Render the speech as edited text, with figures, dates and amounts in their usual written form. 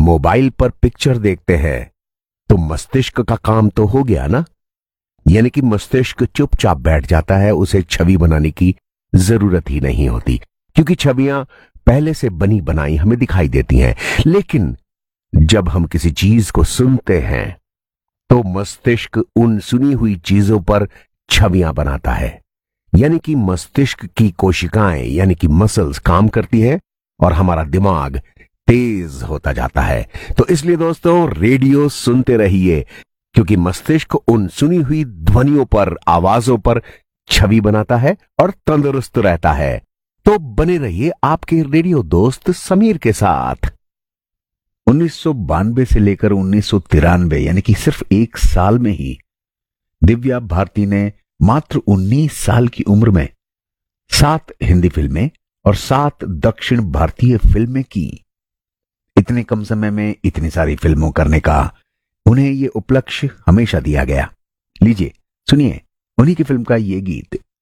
Mobile पर picture देखते हैं तो मस्तिष्क का काम तो हो गया ना। यानी कि मस्तिष्क चुपचाप बैठ जाता है, उसे छवि बनाने की जरूरत ही नहीं होती, क्योंकि छवियां पहले से बनी बनाई हमें दिखाई देती हैं। लेकिन जब हम किसी चीज को सुनते हैं तो मस्तिष्क उन सुनी हुई चीजों पर छवियां बनाता है। यानी कि मस्तिष्क की कोशिकाएं यानी कि मसल्स काम करती है और हमारा दिमाग तेज होता जाता है। तो इसलिए दोस्तों, रेडियो सुनते रहिए, क्योंकि मस्तिष्क उन सुनी हुई ध्वनियों पर, आवाजों पर छवि बनाता है और तंदुरुस्त रहता है। तो बने रहिए आपके रेडियो दोस्त समीर के साथ। 1992 से लेकर 1993 यानी कि सिर्फ एक साल में ही दिव्या भारती ने मात्र 19 साल की उम्र में 7 हिंदी फिल्में और 7 दक्षिण भारतीय फिल्में की। इतने कम समय में इतनी सारी फिल्मों करने का उन्हें ये उपलक्ष्य हमेशा दिया गया। लीजिए सुनिए उन्हीं की फिल्म का ये गीत।